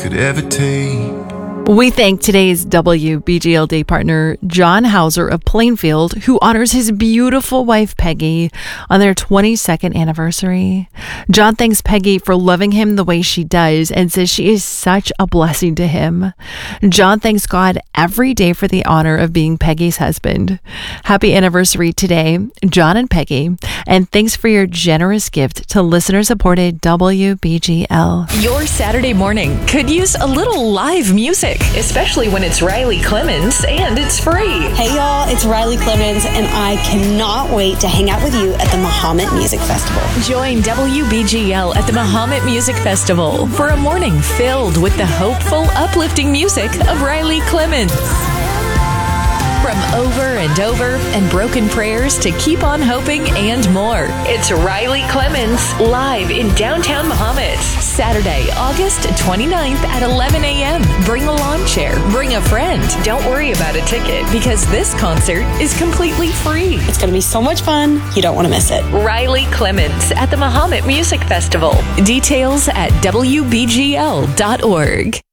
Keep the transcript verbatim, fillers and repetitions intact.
could ever take. We thank today's W B G L Day partner, John Hauser of Plainfield, who honors his beautiful wife, Peggy, on their twenty-second anniversary. John thanks Peggy for loving him the way she does and says she is such a blessing to him. John thanks God every day for the honor of being Peggy's husband. Happy anniversary today, John and Peggy, and thanks for your generous gift to listener-supported W B G L. Your Saturday morning could use a little live music, especially when it's Riley Clemens and it's free. Hey y'all, it's Riley Clemens and I cannot wait to hang out with you at the Mahomet Music Festival. Join W B G L at the Mahomet Music Festival for a morning filled with the hopeful, uplifting music of Riley Clemens. From Over and Over and Broken Prayers to Keep on Hoping and more. It's Riley Clemens live in downtown Mahomet. Saturday, August twenty-ninth at eleven a.m. Bring a lawn chair. Bring a friend. Don't worry about a ticket because this concert is completely free. It's going to be so much fun. You don't want to miss it. Riley Clemens at the Mahomet Music Festival. Details at W B G L dot org.